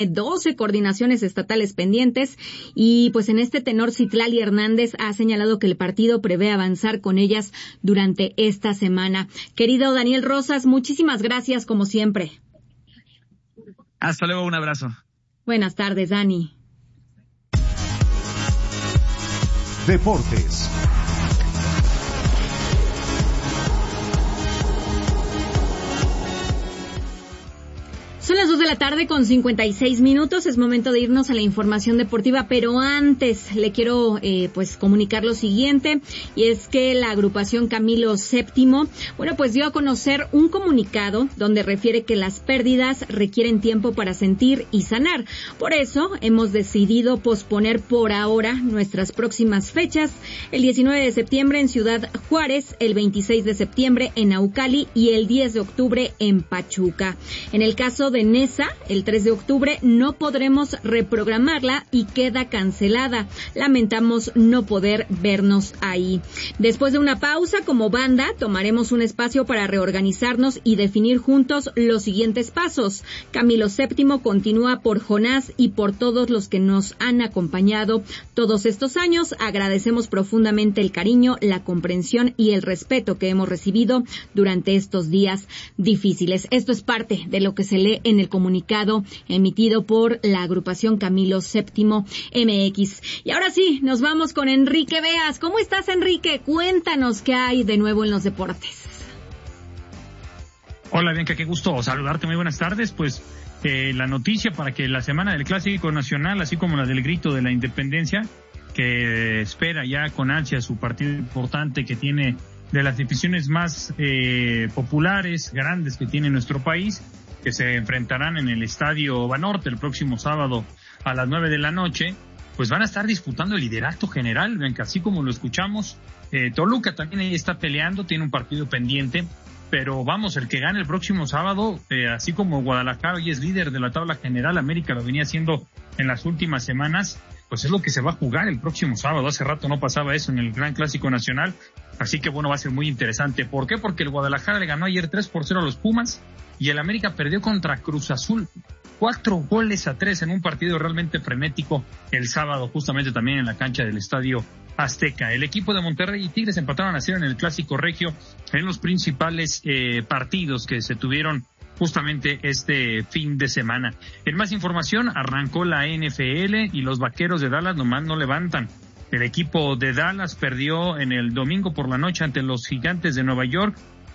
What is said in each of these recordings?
12 coordinaciones estatales pendientes y pues en este tenor Citlali Hernández ha señalado que el partido prevé avanzar con ellas durante esta semana. Querido Daniel Rosas, muchísimas gracias como siempre. Hasta luego, un abrazo. Buenas tardes, Dani. Deportes. Son las 2 de la tarde con 56 minutos. Es momento de irnos a la información deportiva, pero antes le quiero pues comunicar lo siguiente, y es que la agrupación Camilo VII, pues dio a conocer un comunicado donde refiere que las pérdidas requieren tiempo para sentir y sanar. Por eso hemos decidido posponer por ahora nuestras próximas fechas: el 19 de septiembre en Ciudad Juárez, el 26 de septiembre en Naucali y el 10 de octubre en Pachuca. En el caso de Nesa, el 3 de octubre no podremos reprogramarla y queda cancelada. Lamentamos no poder vernos ahí. Después de una pausa, como banda, tomaremos un espacio para reorganizarnos y definir juntos los siguientes pasos. Camilo VII continúa por Jonás y por todos los que nos han acompañado todos estos años. Agradecemos profundamente el cariño, la comprensión y el respeto que hemos recibido durante estos días difíciles. Esto es parte de lo que se lee en el comunicado emitido por la agrupación Camilo VII MX. Y ahora sí, nos vamos con Enrique Beas. ¿Cómo estás, Enrique? Cuéntanos qué hay de nuevo en los deportes. Hola, Bianca, qué gusto saludarte. Muy buenas tardes. Pues la noticia para que la semana del Clásico Nacional, así como la del Grito de la Independencia, que espera ya con ansia su partido importante, que tiene de las divisiones más populares, grandes que tiene nuestro país, que se enfrentarán en el Estadio Banorte el próximo sábado a las 9 de la noche, pues van a estar disputando el liderato general, Bianca, así como lo escuchamos. Toluca también ahí está peleando, tiene un partido pendiente, pero vamos, el que gane el próximo sábado, así como Guadalajara hoy es líder de la tabla general, América lo venía haciendo en las últimas semanas, pues es lo que se va a jugar el próximo sábado. Hace rato no pasaba eso en el Gran Clásico Nacional, así que bueno, va a ser muy interesante. ¿Por qué? Porque el Guadalajara le ganó ayer 3-0 a los Pumas y el América perdió contra Cruz Azul 4-3 en un partido realmente frenético el sábado, justamente también en la cancha del Estadio Azteca. El equipo de Monterrey y Tigres empataron a 0 en el Clásico Regio en los principales partidos que se tuvieron justamente este fin de semana. En más información, arrancó la NFL y los Vaqueros de Dallas nomás no levantan. El equipo de Dallas perdió en el domingo por la noche ante los Gigantes de Nueva York.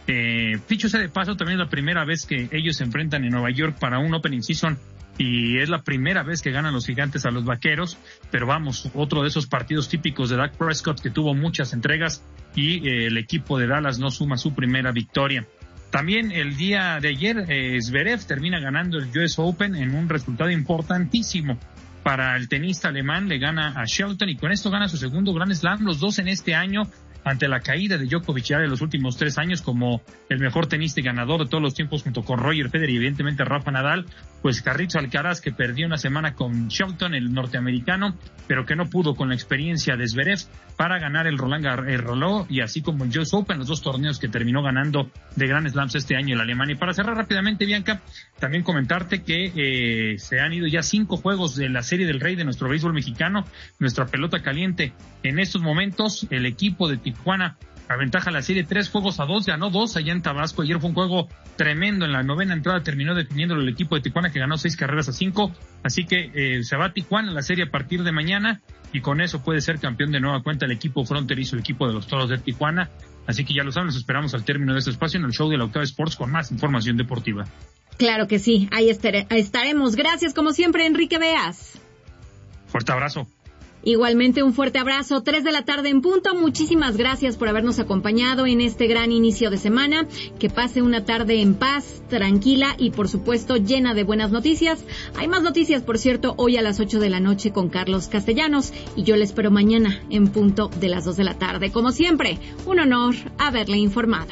Dicho sea de paso, también es la primera vez que ellos se enfrentan en Nueva York para un opening season y es la primera vez que ganan los Gigantes a los Vaqueros, pero vamos, otro de esos partidos típicos de Dak Prescott que tuvo muchas entregas y el equipo de Dallas no suma su primera victoria. También el día de ayer, Zverev termina ganando el US Open en un resultado importantísimo para el tenista alemán, le gana a Shelton y con esto gana su segundo Grand Slam, los dos en este año, ante la caída de Djokovic ya de los últimos 3 años como el mejor tenista y ganador de todos los tiempos junto con Roger Federer y evidentemente Rafa Nadal. Pues Carlitos Alcaraz, que perdió una semana con Shelton, el norteamericano, pero que no pudo con la experiencia de Zverev para ganar el Roland Garros y así como el US Open, los dos torneos que terminó ganando de Grand Slams este año el alemán. Y para cerrar rápidamente, Bianca, también comentarte que se han ido ya 5 juegos de la Serie del Rey de nuestro béisbol mexicano, nuestra pelota caliente. En estos momentos, el equipo de Tijuana aventaja la serie 3-2, ganó 2 allá en Tabasco. Ayer fue un juego tremendo, en la novena entrada terminó definiéndolo el equipo de Tijuana, que ganó 6-5, así que se va a Tijuana la serie a partir de mañana y con eso puede ser campeón de nueva cuenta el equipo fronterizo, el equipo de los Toros de Tijuana. Así que ya lo saben, los esperamos al término de este espacio en el show de la Octava Sports con más información deportiva. Claro que sí, ahí estaremos. Gracias como siempre, Enrique Beas. Fuerte abrazo. Igualmente un fuerte abrazo, 3 de la tarde en punto. Muchísimas gracias por habernos acompañado en este gran inicio de semana. Que pase una tarde en paz, tranquila y por supuesto llena de buenas noticias. Hay más noticias, por cierto, hoy a las 8 de la noche con Carlos Castellanos y yo le espero mañana en punto de las 2 de la tarde. Como siempre, un honor haberle informado.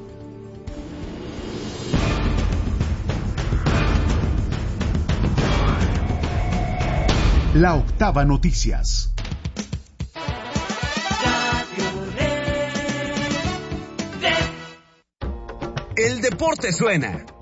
La Octava Noticias. El deporte suena.